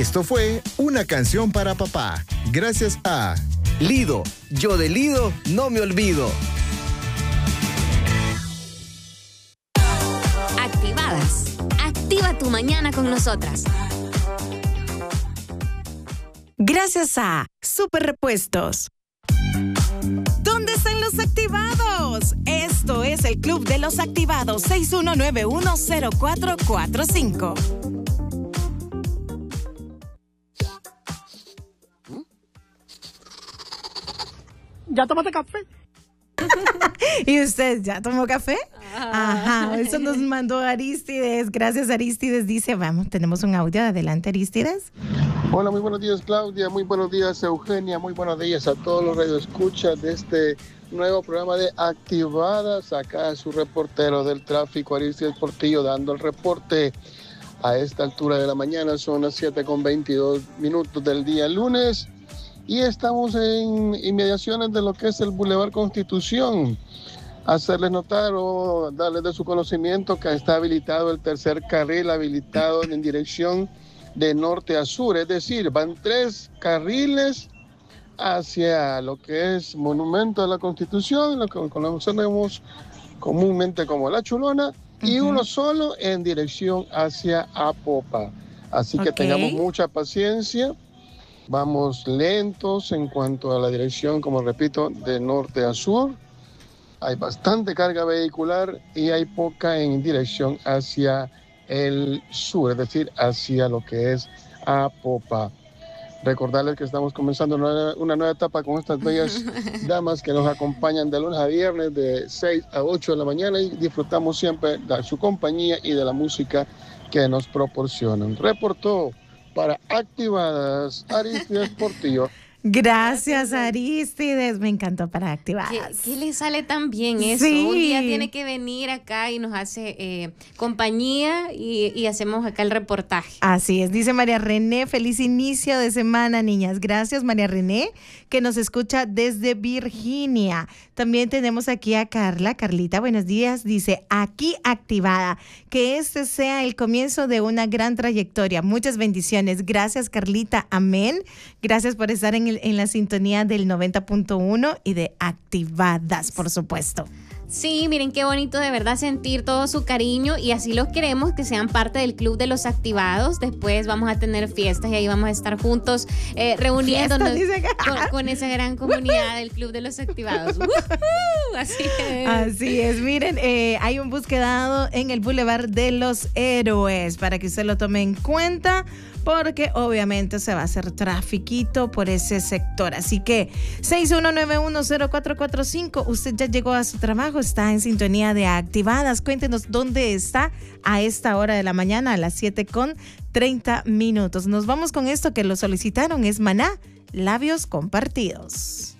Esto fue Una canción para papá, gracias a Lido, yo de Lido no me olvido. Activadas. Activa tu mañana con nosotras. Gracias a Super Repuestos. ¿Dónde están los activados? Esto es el Club de los Activados 61910445. ¿Ya tomaste café? ¿Y usted ya tomó café? Ajá, eso nos mandó Aristides. Gracias, Aristides. Dice, vamos, tenemos un audio. Adelante, Aristides. Hola, muy buenos días, Claudia. Muy buenos días, Eugenia. Muy buenos días a todos los radioescuchas de este nuevo programa de Activadas. Acá su reportero del tráfico, Aristides Portillo, dando el reporte a esta altura de la mañana. Son las 7:22 del día lunes. Y estamos en inmediaciones de lo que es el Boulevard Constitución. Hacerles notar o darles de su conocimiento que está habilitado el tercer carril, habilitado en dirección de norte a sur. Es decir, van 3 carriles hacia lo que es Monumento a la Constitución, lo que conocemos comúnmente como La Chulona, y uno solo en dirección hacia Apopa. Así que tengamos mucha paciencia. Vamos lentos en cuanto a la dirección, como repito, de norte a sur. Hay bastante carga vehicular y hay poca en dirección hacia el sur, es decir, hacia lo que es Apopa. Recordarles que estamos comenzando una nueva etapa con estas bellas damas que nos acompañan de lunes a viernes de 6 a 8 de la mañana y disfrutamos siempre de su compañía y de la música que nos proporcionan. Reportó para Activadas, Aristides Portillo. Gracias, Aristides. Me encantó para Activadas. ¿Qué le sale tan bien eso? Sí. Un día tiene que venir acá y nos hace compañía y hacemos acá el reportaje. Así es, dice María René, feliz inicio de semana, niñas. Gracias, María René, que nos escucha desde Virginia. También tenemos aquí a Carlita, buenos días. Dice, aquí activada, que este sea el comienzo de una gran trayectoria. Muchas bendiciones. Gracias, Carlita. Amén. Gracias por estar en la sintonía del 90.1 y de Activadas, por supuesto. Sí, miren qué bonito de verdad sentir todo su cariño y así los queremos que sean parte del Club de los Activados. Después vamos a tener fiestas y ahí vamos a estar juntos reuniéndonos con esa gran comunidad del Club de los Activados. Así es, miren, hay un bus quedado en el Boulevard de los Héroes para que usted lo tome en cuenta, porque obviamente se va a hacer trafiquito por ese sector. Así que 61910445, usted ya llegó a su trabajo, está en sintonía de Activadas. Cuéntenos dónde está a esta hora de la mañana, a las 7:30. Nos vamos con esto que lo solicitaron, es Maná, Labios Compartidos.